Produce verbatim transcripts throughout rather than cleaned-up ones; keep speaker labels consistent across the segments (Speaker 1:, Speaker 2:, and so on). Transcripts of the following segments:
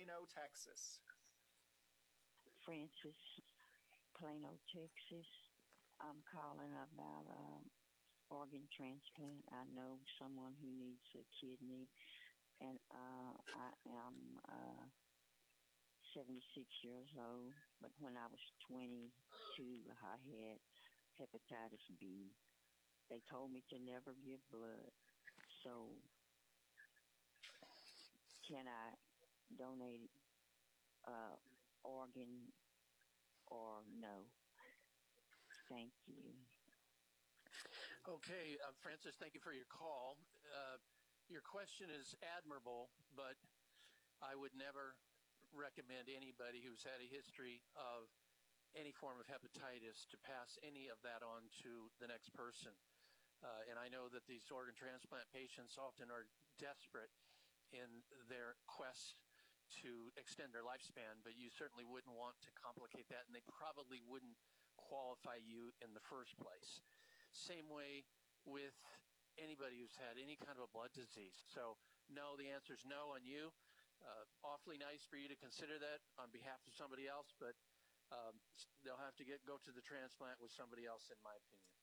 Speaker 1: Plano, Texas.
Speaker 2: Francis, Plano, Texas. I'm calling about uh, organ transplant. I know someone who needs a kidney, and uh, I am uh, seventy-six years old. But when I was twenty-two, I had hepatitis B. They told me to never give blood. So, can I donate uh, organ or no? Thank you.
Speaker 3: Okay, uh, Francis, thank you for your call. Uh, your question is admirable, but I would never recommend anybody who's had a history of any form of hepatitis to pass any of that on to the next person. Uh, and I know that these organ transplant patients often are desperate in their quest to extend their lifespan, but you certainly wouldn't want to complicate that, and they probably wouldn't qualify you in the first place. Same way with anybody who's had any kind of a blood disease. So, no, the answer is no on you. Uh, awfully nice for you to consider that on behalf of somebody else, but um, they'll have to get go to the transplant with somebody else, in my opinion.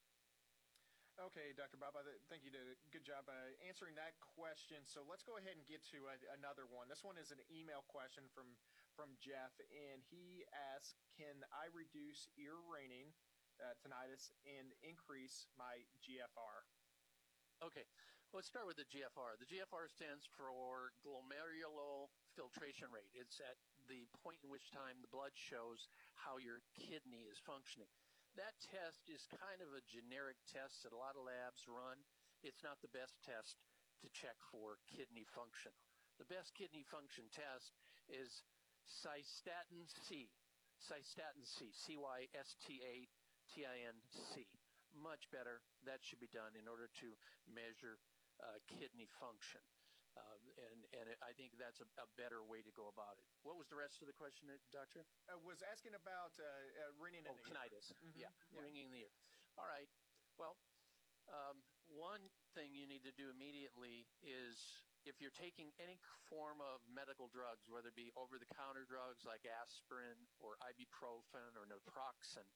Speaker 1: Okay, Doctor Bob, I think you did a good job uh, answering that question. So let's go ahead and get to a, another one. This one is an email question from, from Jeff, and he asks, can I reduce ear ringing, uh, tinnitus, and increase my G F R?
Speaker 3: Okay, let's start with the G F R. The G F R stands for glomerular filtration rate. It's at the point in which time the blood shows how your kidney is functioning. That test is kind of a generic test that a lot of labs run. It's not the best test to check for kidney function. The best kidney function test is cystatin C. Cystatin C, C Y S T A T I N C. Much better. That should be done in order to measure uh, kidney function. Uh, and and it, I think that's a, a better way to go about it. What was the rest of the question, Doctor?
Speaker 1: I was asking about uh, uh, ringing in
Speaker 3: oh,
Speaker 1: the
Speaker 3: tinnitus.
Speaker 1: ear. Mm-hmm.
Speaker 3: Yeah,
Speaker 1: yeah,
Speaker 3: ringing in the ear. All right. Well, um, one thing you need to do immediately is if you're taking any form of medical drugs, whether it be over-the-counter drugs like aspirin or ibuprofen or naproxen,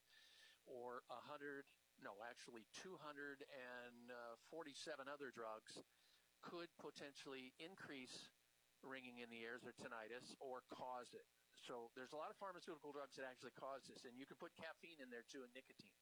Speaker 3: or a hundred, no, actually two hundred forty-seven other drugs, could potentially increase ringing in the ears or tinnitus or cause it. So there's a lot of pharmaceutical drugs that actually cause this, and you can put caffeine in there too, and nicotine.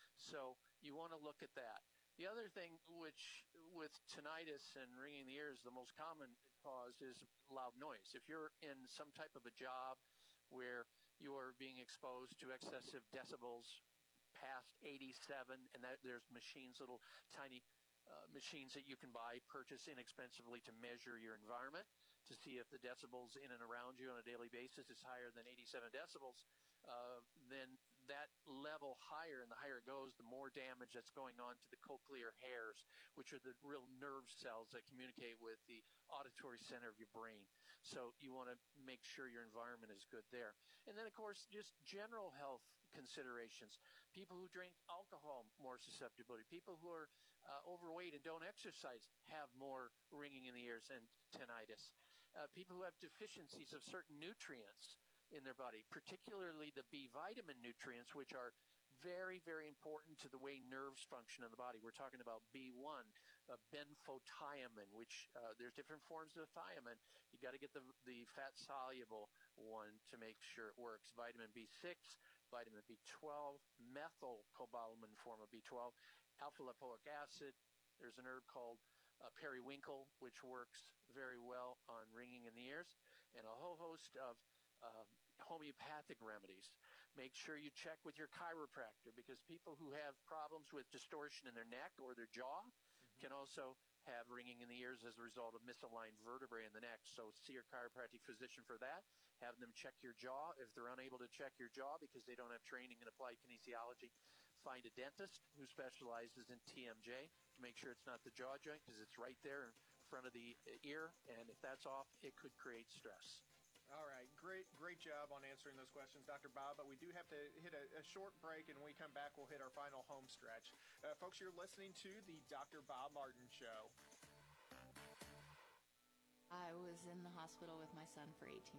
Speaker 3: So you want to look at that. The other thing, which with tinnitus and ringing in the ears, the most common cause is loud noise. If you're in some type of a job where you are being exposed to excessive decibels past eighty-seven, and that there's machines, little tiny uh, machines that you can buy, purchase inexpensively to measure your environment, to see if the decibels in and around you on a daily basis is higher than eighty-seven decibels, uh, then that level higher, and the higher it goes, the more damage that's going on to the cochlear hairs, which are the real nerve cells that communicate with the auditory center of your brain. So you want to make sure your environment is good there. And then, of course, just general health considerations. People who drink alcohol, more susceptibility. People who are uh, overweight and don't exercise have more ringing in the ears and tinnitus. Uh, people who have deficiencies of certain nutrients in their body, particularly the B vitamin nutrients, which are very, very important to the way nerves function in the body. We're talking about B one, uh, benfotiamine, which uh, there's different forms of thiamine. You got to get the the fat soluble one to make sure it works. Vitamin B six, vitamin B twelve, methylcobalamin form of B twelve, alpha lipoic acid. There's an herb called uh, periwinkle, which works very well on ringing in the ears, and a whole host of uh, homeopathic remedies. Make sure you check with your chiropractor, because people who have problems with distortion in their neck or their jaw mm-hmm. can also have ringing in the ears as a result of misaligned vertebrae in the neck. So see your chiropractic physician for that. Have them check your jaw. If they're unable to check your jaw because they don't have training in applied kinesiology, find a dentist who specializes in T M J to make sure it's not the jaw joint, because it's right there in front of the ear, and if that's off, it could create stress.
Speaker 1: All right, great, great job on answering those questions, Doctor Bob, but we do have to hit a, a short break, and when we come back, we'll hit our final home stretch. Uh, folks, you're listening to the Doctor Bob Martin Show.
Speaker 4: I was in the hospital with my son for eighteen